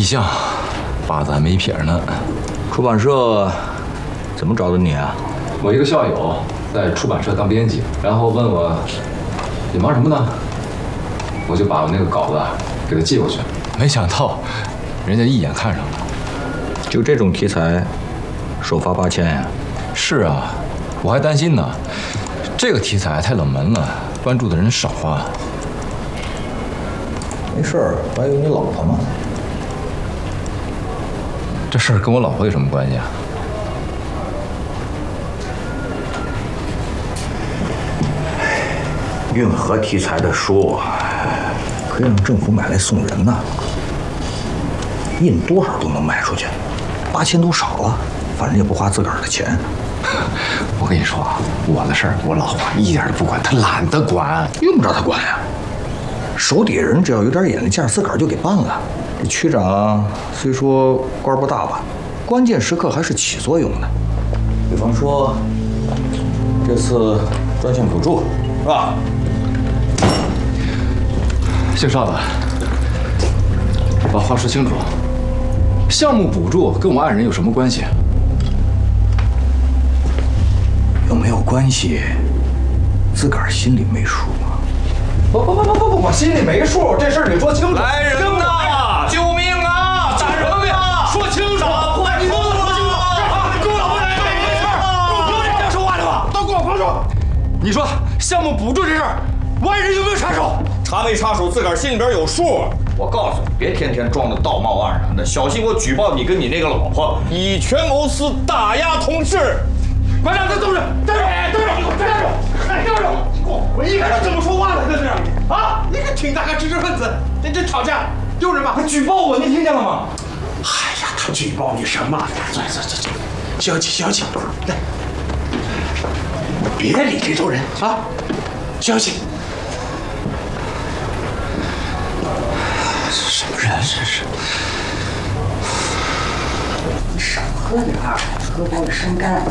意向，八字还没撇呢。 出版社怎么找的你啊？ 我一个校友在出版社当编辑，然后问我你忙什么呢？我就把我那个稿子给他寄过去，没想到人家一眼看上了。 就这种题材，首发8000呀？ 是啊，我还担心呢，这个题材太冷门了，关注的人少啊。 没事儿，我还有你老婆嘛。 这事儿跟我老婆有什么关系啊？ 运河题材的书，可以让政府买来送人呐，印多少都能卖出去，8000都少了，反正也不花自个儿的钱。 我跟你说啊，我的事儿我老婆一点都不管，她懒得管， 用不着他管呀。手底下人只要有点眼力劲儿，自个儿就给办了。这区长虽说官不大吧，关键时刻还是起作用的。比方说，这次专项补助是吧？ 姓邵的，把话说清楚，项目补助跟我爱人有什么关系？ 有没有关系，自个儿心里没数吗？ 不，我心里没数，这事儿得说清楚。 来人呐！救命啊！干什么呀？说清楚！快，你给我说清楚！给我老婆来没事儿，有人这样说话的吗？都给我放手！ 你说项目补助这事儿，我爱人有没有插手？ 插没插手，自个儿心里边有数。我告诉你，别天天装的道貌岸然的，小心我举报你跟你那个老婆以权谋私，打压同事。馆长，这都是站住！站住！你给我站住！哎，站住！你看他怎么说话的？这是啊！你个挺大个知识分子，这吵架有人把他举报我，你听见了吗？哎呀，他举报你什么？这，消气，来，别理这种人啊！消气。什么人这是？ 你少喝点儿，喝多了伤肝。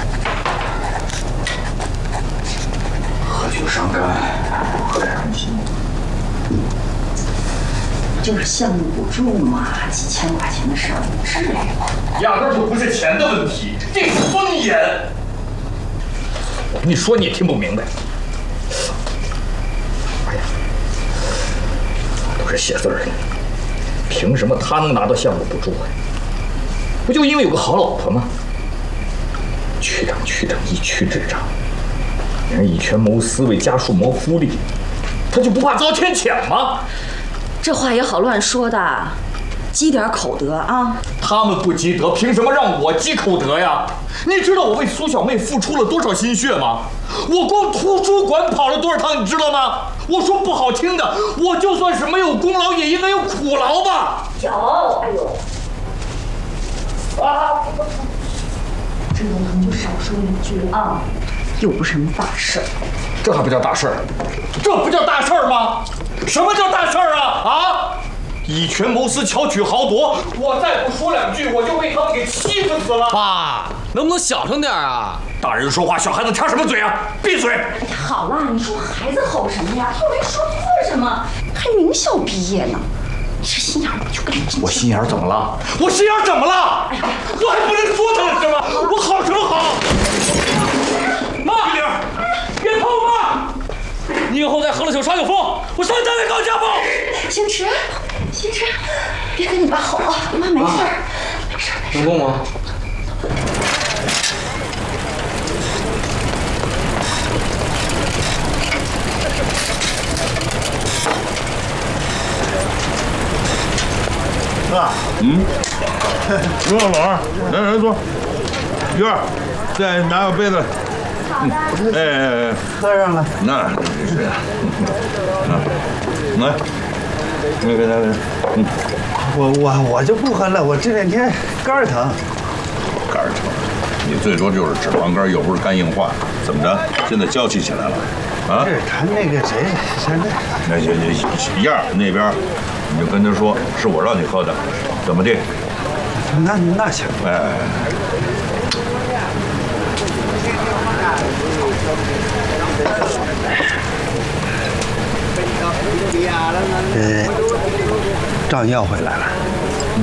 喝酒伤肝，喝点什么心？ 就是项目补助嘛，几千块钱的事儿，至于吗？ 压根就不是钱的问题，这是尊严。我跟你说，你也听不明白。哎呀，都是写字儿的，凭什么他能拿到项目补助啊？不就因为有个好老婆吗？区长，一区之长，人以权谋私，为家属谋福利，他就不怕遭天谴吗？ 这话也好乱说的，积点口德啊！ 他们不积德，凭什么让我积口德呀？你知道我为苏小妹付出了多少心血吗？我光图书馆跑了多少趟，你知道吗？我说不好听的，我就算是没有功劳，也应该有苦劳吧？ 有，哎呦，啊！这种你就少说一句啊，又不是什么大事儿。 这还不叫大事儿？这不叫大事儿吗？什么叫大事儿啊？啊！以权谋私，巧取豪夺，我再不说两句，我就被他们给欺负死了。 爸，能不能小声点啊？ 大人说话，小孩子插什么嘴啊？闭嘴！ 哎呀，好啦，你说孩子吼什么呀？又没说错什么，还名校毕业呢。你这心眼儿就跟你我心眼儿怎么了？我心眼儿怎么了？ 哎呀， 我还不能说他了是吗？我好什么好？妈，玉玲，别碰妈！你以后再喝了酒耍酒疯，我上单位告家暴！ 星驰，别跟你爸吼啊，妈没事儿，没事儿。 能动吗？ 啊，刘老二，来坐。玉儿，再拿个杯子来。 好的。 哎， 喝上了。 那真是，来，给他， 我就不喝了，我这两天肝儿疼。 肝儿疼，你最多就是脂肪肝，又不是肝硬化，怎么着？现在娇气起来了，啊？ 是他那个谁，现在那行，燕儿那边，你就跟他说是我让你喝的，怎么地？ 那行。 哎。 账要回来了。